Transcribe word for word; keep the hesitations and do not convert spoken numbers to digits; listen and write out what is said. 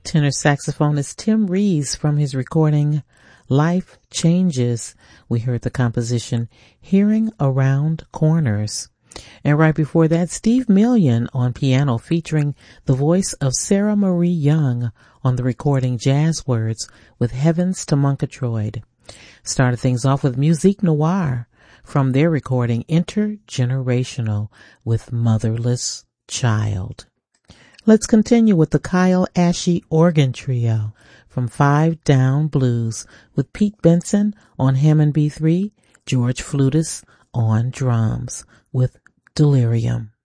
tenor saxophonist Tim Rees from his recording Life Changes. We heard the composition Hearing Around Corners. And right before that, Steve Million on piano featuring the voice of Sarah Marie Young on the recording Jazz Words with Heavens to Murgatroyd. Started things off with Musique Noire from their recording Intergenerational with Motherless Child. Let's continue with the Kyle Ashe Organ Trio from Five Down Blues with Pete Benson on Hammond B three, George Flutis on drums with Delirium.